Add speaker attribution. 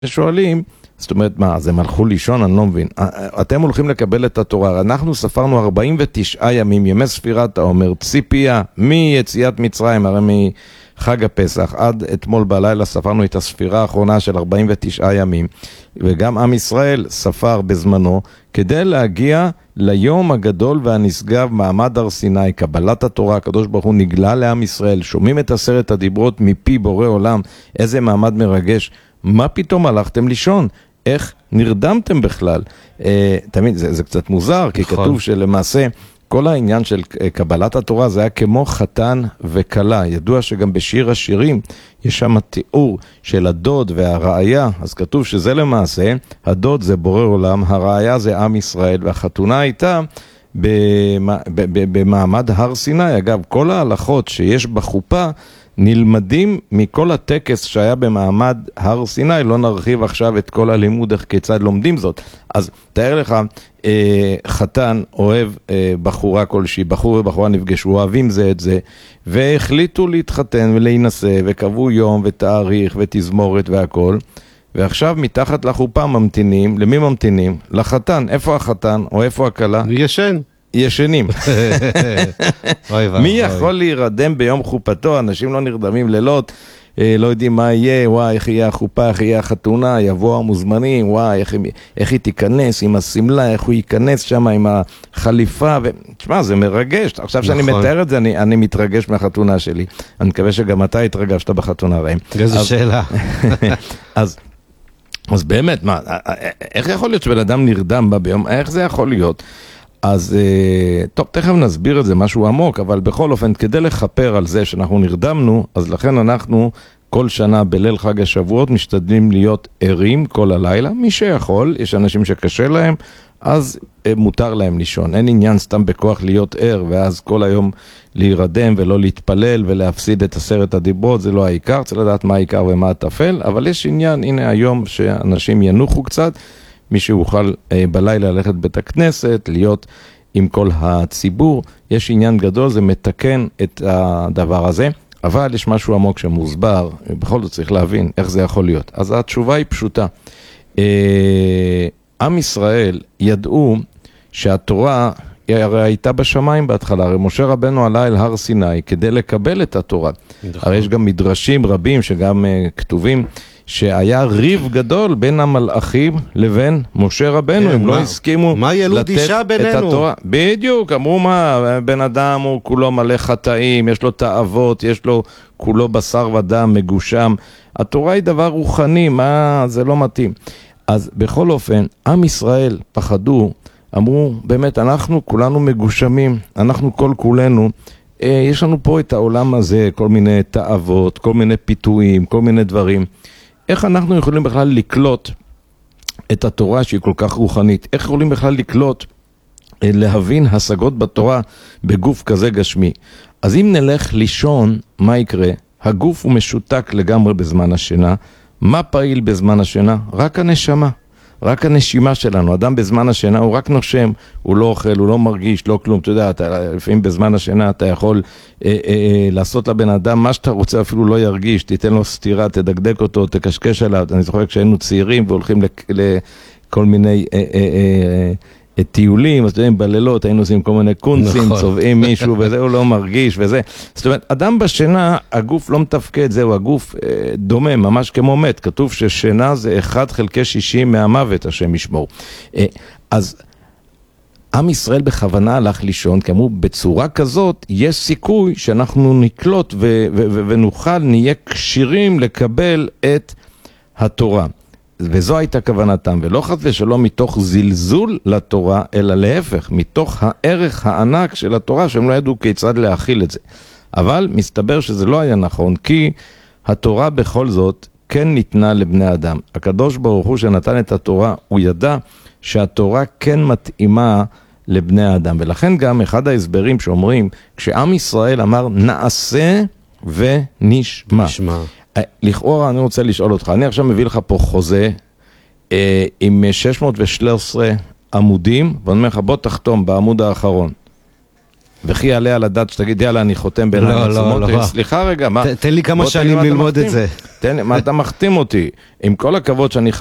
Speaker 1: שואלים, זאת אומרת, מה, אז הם הלכו לישון? אני לא מבין. אתם הולכים לקבל את התורה. אנחנו ספרנו 49 ימים, ימי ספירת העומר, ציפייה, מיציאת מצרים, הרי מחג הפסח, עד אתמול בלילה ספרנו את הספירה האחרונה של 49 ימים, וגם עם ישראל ספר בזמנו, כדי להגיע ליום הגדול והנשגב, מעמד הר סיני, קבלת התורה, הקדוש ברוך הוא נגלה לעם ישראל, שומעים את 10 הדיברות מפי בורא עולם, איזה מעמד מרגש. מה פתאום הלכתם לישון? איך נרדמתם בכלל? תמיד זה קצת מוזר, כי כתוב שלמעשה כל העניין של קבלת התורה זה היה כמו חתן וכלה. ידוע שגם בשיר השירים יש שם תיאור של הדוד והרעיה, אז כתוב שזה למעשה, הדוד זה בורא עולם, הרעיה זה עם ישראל, והחתונה הייתה במעמד הר סיני. אגב, כל ההלכות שיש בחופה נלמדים מכל הטקס שהיה במעמד הר סיני. לא נרחיב עכשיו את כל הלימוד איך כיצד לומדים זאת. אז תאר לך, חתן אוהב בחורה כלשהי, בחור ובחורה נפגשו, אוהבים זה את זה, והחליטו להתחתן ולהינשא, וקבעו יום ותאריך ותזמורת והכל, ועכשיו מתחת לחופה ממתינים. למי ממתינים? לחתן. איפה החתן או איפה הכלה? ישנים. מי יכול להירדם ביום חופתו? אנשים לא נרדמים לילות, לא יודעים מה יהיה, וואי, איך יהיה החופה, איך יהיה החתונה, יבוא המוזמנים, וואי, איך היא תיכנס עם הסמלה, איך הוא ייכנס שם עם החליפה, תשמע, זה מרגש. עכשיו שאני מתאר את זה, אני מתרגש מהחתונה שלי. אני מקווה שגם אתה התרגשת בחתונה רעים.
Speaker 2: איזו שאלה.
Speaker 1: אז באמת, מה, איך יכול להיות שבן אדם נרדם בה ביום? איך זה יכול להיות? אז טוב, תכף נסביר את זה, משהו עמוק, אבל בכל אופן, כדי לחפר על זה שאנחנו נרדמנו, אז לכן אנחנו כל שנה בליל חג השבועות משתדלים להיות ערים כל הלילה. מי שיכול, יש אנשים שקשה להם, אז מותר להם לישון. אין עניין סתם בכוח להיות ער, ואז כל היום להירדם ולא להתפלל ולהפסיד את 10 הדיברות, זה לא העיקר, צריך לדעת מה העיקר ומה הטפל, אבל יש עניין, הנה היום שאנשים ינוחו קצת, מי שיוכל בלילה ללכת בית הכנסת, להיות עם כל הציבור, יש עניין גדול, זה מתקן את הדבר הזה, אבל יש משהו עמוק שמוסבר, בכל זאת צריך להבין איך זה יכול להיות. אז התשובה היא פשוטה. עם ישראל ידעו שהתורה הרי הייתה בשמיים בהתחלה, הרי משה רבנו עלה אל הר סיני כדי לקבל את התורה. הרי יש גם מדרשים רבים שגם כתובים, שהיה ריב גדול בין המלאכים לבין משה רבנו, הם לא הסכימו לתת את התורה. בדיוק, אמרו מה, בן אדם הוא כולו מלא חטאים, יש לו תאוות, יש לו כולו בשר ודם מגושם, התורה היא דבר רוחני, מה, זה לא מתאים. אז בכל אופן, עם ישראל פחדו, אמרו, באמת, אנחנו כולנו מגושמים, אנחנו כל כולנו, יש לנו פה את העולם הזה, כל מיני תאוות, כל מיני פיתויים, כל מיני דברים. איך אנחנו יכולים בכלל לקלוט את התורה שהיא כל כך רוחנית? איך יכולים בכלל לקלוט, להבין השגות בתורה בגוף כזה גשמי? אז אם נלך לישון, מה יקרה? הגוף הוא משותק לגמרי בזמן השינה. מה פעיל בזמן השינה? רק הנשמה. רק הנשימה שלנו. אדם בזמן השינה הוא רק נושם, הוא לא אוכל, הוא לא מרגיש, לא כלום. אתה יודע, לפעמים בזמן השינה אתה יכול לעשות לבן אדם מה שאתה רוצה, אפילו לא ירגיש, תיתן לו סתירה, תדקדק אותו, תקשקש עליו. אני זוכר כשהיינו צעירים והולכים לכל מיני טיולים, אז יודעים, בלילות היינו עושים כל מיני קונצים, צובעים מישהו וזה, הוא לא מרגיש וזה. זאת אומרת, אדם בשינה, הגוף לא מתפקד, זהו, הגוף דומה, ממש כמו מת. כתוב ששינה זה 1/60 מהמוות, השם ישמור. אז עם ישראל בכוונה הלך לישון, כי אמרו, בצורה כזאת יש סיכוי שאנחנו נקלוט ונוכל, נהיה קשירים לקבל את התורה. וזו הייתה כוונתם, ולא חס ושלום מתוך זלזול לתורה, אלא להפך, מתוך הערך הענק של התורה, שהם לא ידעו כיצד להכיל את זה. אבל מסתבר שזה לא היה נכון, כי התורה בכל זאת כן ניתנה לבני אדם. הקדוש ברוך הוא שנתן את התורה, הוא ידע שהתורה כן מתאימה לבני האדם. ולכן גם אחד ההסברים שאומרים, כשעם ישראל אמר נעשה ונשמע. לכאורה אני רוצה לשאול אותך, אני עכשיו מביא לך פה חוזה עם 613 עמודים, ואני אומר לך בוא תחתום בעמוד האחרון. וכי יעלה על הדעת שתגיד, יאללה, אני חותם בין העצמות. סליחה רגע, מה?
Speaker 2: תן לי כמה שנים ללמוד את זה.
Speaker 1: מה אתה מחתים אותי? עם כל הכבוד שאני